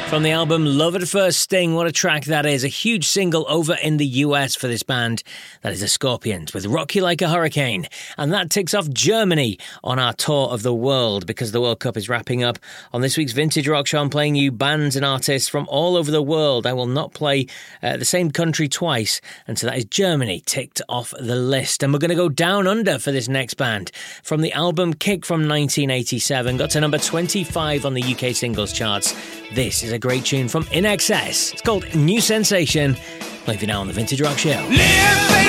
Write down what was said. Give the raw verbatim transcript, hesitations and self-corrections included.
From the album Love at First Sting, what a track that is. A huge single over in the U S for this band. That is the Scorpions with Rock You Like a Hurricane. And that ticks off Germany on our tour of the world because the World Cup is wrapping up. On this week's Vintage Rock Show, I'm playing you bands and artists from all over the world. I will not play uh, the same country twice. And so that is Germany ticked off the list. And we're going to go down under for this next band. From the album Kick from nineteen eighty-seven, got to number twenty-five on the U K singles charts. This is a great tune from I N X S. It's called New Sensation. Play for you now on the Vintage Rock Show. Live